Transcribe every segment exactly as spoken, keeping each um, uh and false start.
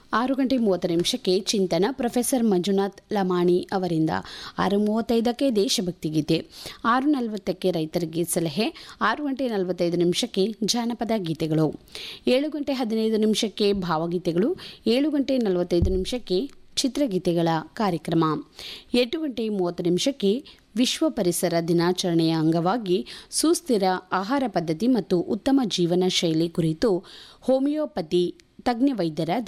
ಆರು ಗಂಟೆ ಮೂವತ್ತು ನಿಮಿಷಕ್ಕೆ ಚಿಂತನ ಪ್ರೊಫೆಸರ್ ಮಂಜುನಾಥ್ ಲಮಾಣಿ ಅವರಿಂದ. ಆರು ಮೂವತ್ತೈದಕ್ಕೆ ದೇಶಭಕ್ತಿ ಗೀತೆ. ಆರು ನಲವತ್ತಕ್ಕೆ ರೈತರಿಗೆ ಸಲಹೆ. ಆರು ಗಂಟೆ ನಲವತ್ತೈದು ನಿಮಿಷಕ್ಕೆ ಜಾನಪದ ಗೀತೆಗಳು. ಏಳು ಗಂಟೆ ಹದಿನೈದು ನಿಮಿಷಕ್ಕೆ ಭಾವಗೀತೆಗಳು. ಏಳು ಗಂಟೆ ನಲವತ್ತೈದು ನಿಮಿಷಕ್ಕೆ ಚಿತ್ರಗೀತೆಗಳ ಕಾರ್ಯಕ್ರಮ. ಎಂಟು ಗಂಟೆ ಮೂವತ್ತು ನಿಮಿಷಕ್ಕೆ ವಿಶ್ವ ಪರಿಸರ ದಿನಾಚರಣೆಯ ಅಂಗವಾಗಿ ಸುಸ್ಥಿರ ಆಹಾರ ಪದ್ಧತಿ ಮತ್ತು ಉತ್ತಮ ಜೀವನ ಶೈಲಿ ಕುರಿತು ಹೋಮಿಯೋಪತಿ ತಜ್ಞ ವೈದ್ಯರಾದ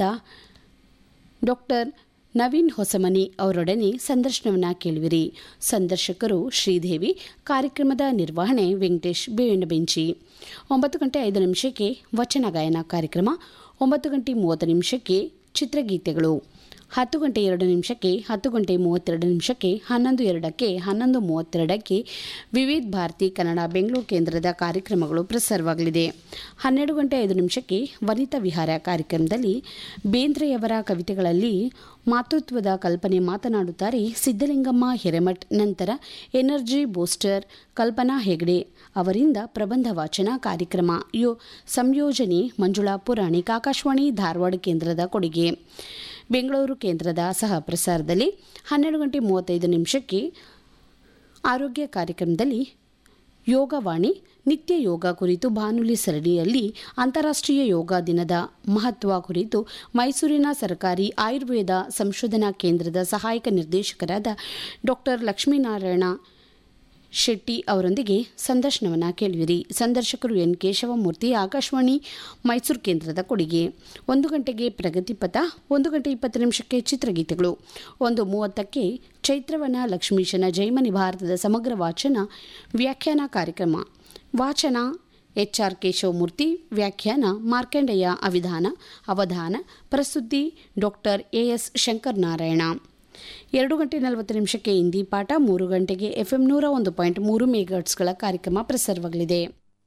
ಡಾಕ್ಟರ್ ನವೀನ್ ಹೊಸಮನಿ ಅವರೊಡನೆ ಸಂದರ್ಶನವನ್ನು ಕೇಳುವಿರಿ. ಸಂದರ್ಶಕರು ಶ್ರೀದೇವಿ. ಕಾರ್ಯಕ್ರಮದ ನಿರ್ವಹಣೆ ವೆಂಕಟೇಶ್ ಬೇವಿನಬೆಂಚಿ. ಒಂಬತ್ತು ಗಂಟೆ ಐದು ನಿಮಿಷಕ್ಕೆ ವಚನ ಗಾಯನ ಕಾರ್ಯಕ್ರಮ. ಒಂಬತ್ತು ಗಂಟೆ ಮೂವತ್ತು ನಿಮಿಷಕ್ಕೆ ಚಿತ್ರಗೀತೆಗಳು. ಹತ್ತು ಗಂಟೆ ಎರಡು ನಿಮಿಷಕ್ಕೆ ಹತ್ತು ಗಂಟೆ ಮೂವತ್ತೆರಡು ನಿಮಿಷಕ್ಕೆ ಹನ್ನೊಂದು ಎರಡಕ್ಕೆ ಹನ್ನೊಂದು ಮೂವತ್ತೆರಡಕ್ಕೆ ವಿವಿಧ ಭಾರತಿ ಕನ್ನಡ ಬೆಂಗಳೂರು ಕೇಂದ್ರದ ಕಾರ್ಯಕ್ರಮಗಳು ಪ್ರಸಾರವಾಗಲಿದೆ. ಹನ್ನೆರಡು ಗಂಟೆ ಐದು ನಿಮಿಷಕ್ಕೆ ವನಿತಾ ವಿಹಾರ ಕಾರ್ಯಕ್ರಮದಲ್ಲಿ ಬೇಂದ್ರೆಯವರ ಕವಿತೆಗಳಲ್ಲಿ ಮಾತೃತ್ವದ ಕಲ್ಪನೆ ಮಾತನಾಡುತ್ತಾರೆ ಸಿದ್ದಲಿಂಗಮ್ಮ ಹಿರೇಮಠ್. ನಂತರ ಎನರ್ಜಿ ಬೂಸ್ಟರ್ ಕಲ್ಪನಾ ಹೆಗ್ಡೆ ಅವರಿಂದ ಪ್ರಬಂಧ ವಾಚನ ಕಾರ್ಯಕ್ರಮ. ಯೋ ಸಂಯೋಜನೆ ಮಂಜುಳಾ ಪುರಾಣಿಕ್. ಆಕಾಶವಾಣಿ ಧಾರವಾಡ ಕೇಂದ್ರದ ಕೊಡುಗೆ. ಬೆಂಗಳೂರು ಕೇಂದ್ರದ ಸಹ ಪ್ರಸಾರದಲ್ಲಿ ಹನ್ನೆರಡು ಗಂಟೆ ಮೂವತ್ತೈದು ನಿಮಿಷಕ್ಕೆ ಆರೋಗ್ಯ ಕಾರ್ಯಕ್ರಮದಲ್ಲಿ ಯೋಗವಾಣಿ ನಿತ್ಯ ಯೋಗ ಕುರಿತು ಬಾನುಲಿ ಸರಣಿಯಲ್ಲಿ ಅಂತಾರಾಷ್ಟ್ರೀಯ ಯೋಗ ದಿನದ ಮಹತ್ವ ಕುರಿತು ಮೈಸೂರಿನ ಸರ್ಕಾರಿ ಆಯುರ್ವೇದ ಸಂಶೋಧನಾ ಕೇಂದ್ರದ ಸಹಾಯಕ ನಿರ್ದೇಶಕರಾದ ಡಾಕ್ಟರ್ ಲಕ್ಷ್ಮೀನಾರಾಯಣ ಶೆಟ್ಟಿ ಅವರೊಂದಿಗೆ ಸಂದರ್ಶನವನ್ನು ಕೇಳುವಿರಿ. ಸಂದರ್ಶಕರು ಎನ್ ಕೇಶವಮೂರ್ತಿ. ಆಕಾಶವಾಣಿ ಮೈಸೂರು ಕೇಂದ್ರದ ಕೊಡುಗೆ. ಒಂದು ಗಂಟೆಗೆ ಪ್ರಗತಿಪಥ. ಒಂದು ಗಂಟೆ ಇಪ್ಪತ್ತು ನಿಮಿಷಕ್ಕೆ ಚಿತ್ರಗೀತೆಗಳು. ಒಂದು ಮೂವತ್ತಕ್ಕೆ ಚೈತ್ರವನ ಲಕ್ಷ್ಮೀಶನ ಜೈಮನಿ ಭಾರತದ ಸಮಗ್ರ ವಾಚನ ವ್ಯಾಖ್ಯಾನ ಕಾರ್ಯಕ್ರಮ. ವಾಚನ ಎಚ್ ಆರ್ ಕೇಶವಮೂರ್ತಿ. ವ್ಯಾಖ್ಯಾನ ಮಾರ್ಕಂಡೇಯ ಅವಿಧಾನ ಅವಧಾನ. ಪ್ರಸ್ತುತಿ doctor A S Shankar Narayana. ಎರಡು ಗಂಟೆ ನಲವತ್ತು ನಿಮಿಷಕ್ಕೆ ಹಿಂದಿ ಪಾಠ. ಮೂರು ಗಂಟೆಗೆ ಎಫ್ಎಂ ನೂರ ಒಂದು ಪಾಯಿಂಟ್ ಮೂರು ಮೆಗಾಹರ್ಟ್ಸ್ಗಳ ಕಾರ್ಯಕ್ರಮ ಪ್ರಸಾರವಾಗಲಿದೆ.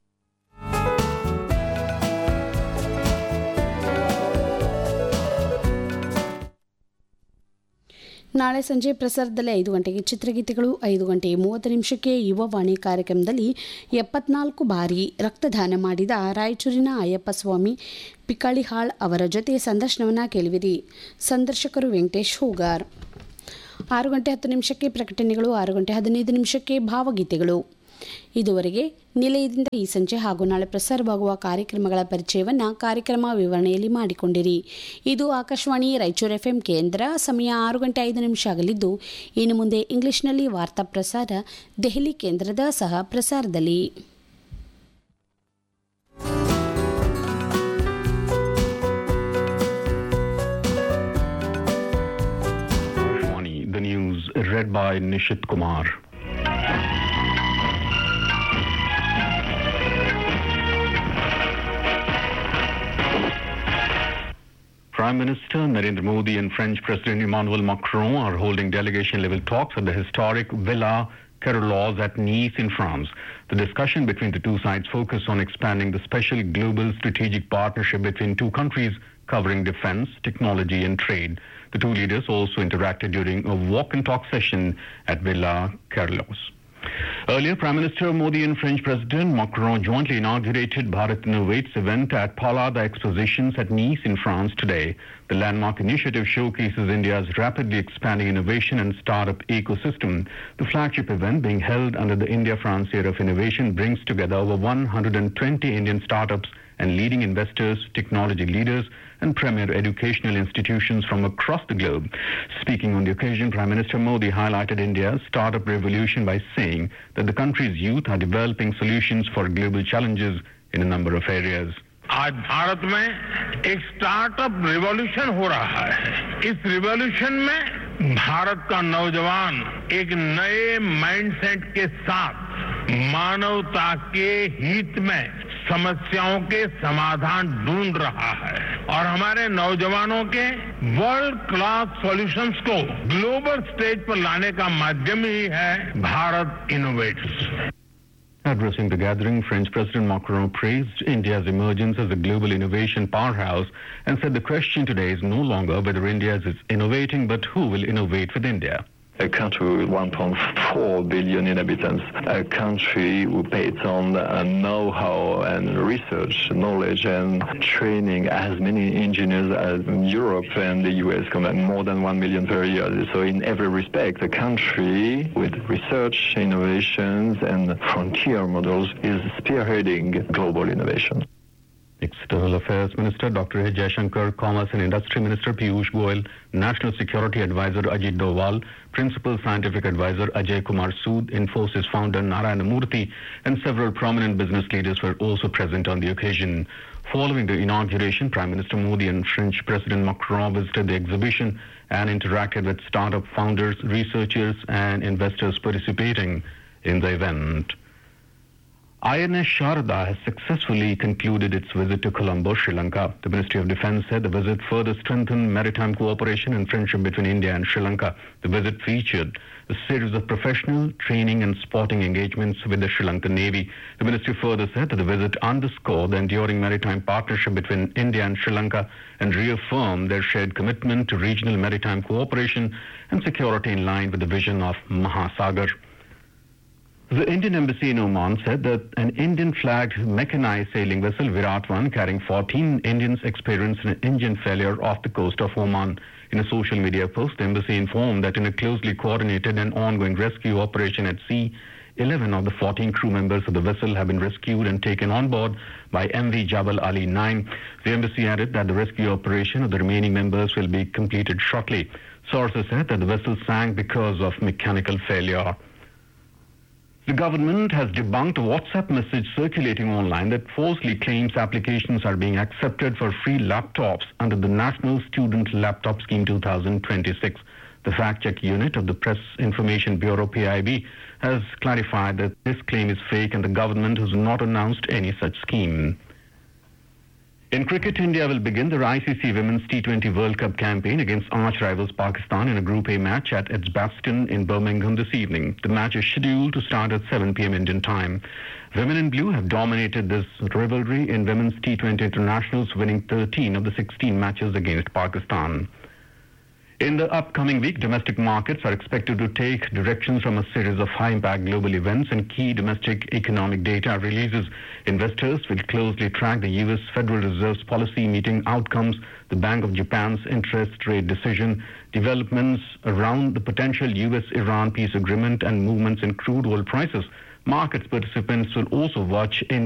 ನಾಳೆ ಸಂಜೆ ಪ್ರಸಾರದಲ್ಲಿ ಐದು ಗಂಟೆಗೆ ಚಿತ್ರಗೀತೆಗಳು. ಐದು ಗಂಟೆ ಮೂವತ್ತು ನಿಮಿಷಕ್ಕೆ ಯುವವಾಣಿ ಕಾರ್ಯಕ್ರಮದಲ್ಲಿ ಎಪ್ಪತ್ನಾಲ್ಕು ಬಾರಿ ರಕ್ತದಾನ ಮಾಡಿದ ರಾಯಚೂರಿನ ಅಯ್ಯಪ್ಪ ಸ್ವಾಮಿ ಪಿಕಾಳಿಹಾಳ್ ಅವರ ಜೊತೆ ಸಂದರ್ಶನವನ್ನು ಕೇಳುವಿರಿ. ಸಂದರ್ಶಕರು ವೆಂಕಟೇಶ್ ಹೂಗಾರ್. ಆರು ಗಂಟೆ ಹತ್ತು ನಿಮಿಷಕ್ಕೆ ಪ್ರಕಟಣೆಗಳು. ಆರು ಗಂಟೆ ಹದಿನೈದು ನಿಮಿಷಕ್ಕೆ ಭಾವಗೀತೆಗಳು. ಇದುವರೆಗೆ ನಿಲಯದಿಂದ ಈ ಸಂಜೆ ಹಾಗೂ ನಾಳೆ ಪ್ರಸಾರವಾಗುವ ಕಾರ್ಯಕ್ರಮಗಳ ಪರಿಚಯವನ್ನು ಕಾರ್ಯಕ್ರಮ ವಿವರಣೆಯಲ್ಲಿ ಮಾಡಿಕೊಂಡಿರಿ. ಇದು ಆಕಾಶವಾಣಿ ರಾಯಚೂರು ಎಫ್ಎಂ ಕೇಂದ್ರ. ಸಮಯ ಆರು ಗಂಟೆ ಐದು ನಿಮಿಷ ಆಗಲಿದ್ದು ಇನ್ನು ಮುಂದೆ ಇಂಗ್ಲಿಷ್ನಲ್ಲಿ ವಾರ್ತಾ ಪ್ರಸಾರ ದೆಹಲಿ ಕೇಂದ್ರದ ಸಹ ಪ್ರಸಾರದಲ್ಲಿ. The news read by Nishit Kumar. Prime Minister Narendra Modi and French President Emmanuel Macron are holding delegation-level talks at the historic Villa Carolus at Nice in France. The discussion between the two sides focus on expanding the special global strategic partnership between two countries covering defense, technology and trade. The two leaders also interacted during a walk-and-talk session at Villa Carolus. Earlier, Prime Minister Modi and French President Macron jointly inaugurated Bharat Innovates event at Paulada Expositions at Nice in France today. The landmark initiative showcases India's rapidly expanding innovation and startup ecosystem. The flagship event, being held under the India-France Year of Innovation, brings together over one hundred twenty Indian startups and leading investors, technology leaders, and premier educational institutions from across the globe. Speaking on the occasion, Prime Minister Modi highlighted India's startup revolution by saying that the country's youth are developing solutions for global challenges in a number of areas. आज भारत में एक startup revolution हो रहा है. इस revolution में भारत का नौजवान एक नए माइंडसेट के साथ मानवता के हित में समस्याओं के समाधान ढूंढ रहा है और हमारे नौजवानों के वर्ल्ड क्लास सॉल्यूशंस को ग्लोबल स्टेज पर लाने का माध्यम ही है Bharat innovates. Addressing the gathering, French President Macron praised India's emergence as a global innovation powerhouse and said the question today is no longer whether India is innovating, but who will innovate with India. a country with one point four billion inhabitants, a country who pays on uh, know-how and research, knowledge and training as many engineers as Europe and the U S, more than one million per year. So in every respect, a country with research, innovations and frontier models is spearheading global innovation. External Affairs Minister Doctor S. Jaishankar, Commerce and Industry Minister Piyush Goyal, National Security Advisor Ajit Doval, Principal Scientific Advisor Ajay Kumar Sood, Infosys founder Narayana Murthy, and several prominent business leaders were also present on the occasion. Following the inauguration, Prime Minister Modi and French President Macron visited the exhibition and interacted with startup founders, researchers, and investors participating in the event. I N S Sharda has successfully concluded its visit to Colombo, Sri Lanka. The Ministry of Defence said the visit further strengthened maritime cooperation and friendship between India and Sri Lanka. The visit featured a series of professional training and sporting engagements with the Sri Lankan Navy. The ministry further said that the visit underscored the enduring maritime partnership between India and Sri Lanka and reaffirmed their shared commitment to regional maritime cooperation and security in line with the vision of Mahasagar. The Indian Embassy in Oman said that an Indian-flagged mechanized sailing vessel Virat One carrying fourteen Indians experienced an engine failure off the coast of Oman. In a social media post, the embassy informed that in a closely coordinated and ongoing rescue operation at sea, eleven of the fourteen crew members of the vessel have been rescued and taken on board by M V Jabal Ali nine. The embassy added that the rescue operation of the remaining members will be completed shortly. Sources said that the vessel sank because of mechanical failure. The government has debunked a WhatsApp message circulating online that falsely claims applications are being accepted for free laptops under the National Student Laptop Scheme two thousand twenty-six. The fact-check unit of the Press Information Bureau, P I B, has clarified that this claim is fake and the government has not announced any such scheme. In cricket, India will begin the I C C Women's T twenty World Cup campaign against arch-rivals Pakistan in a Group A match at Edgbaston in Birmingham this evening. The match is scheduled to start at seven p.m. Indian time. Women in blue have dominated this rivalry in Women's T twenty Internationals, winning thirteen of the sixteen matches against Pakistan. In the upcoming week, domestic markets are expected to take directions from a series of high-impact global events and key domestic economic data releases. Investors will closely track the U S Federal Reserve's policy meeting outcomes, the Bank of Japan's interest rate decision, developments around the potential U S Iran peace agreement, and movements in crude oil prices. Markets participants will also watch in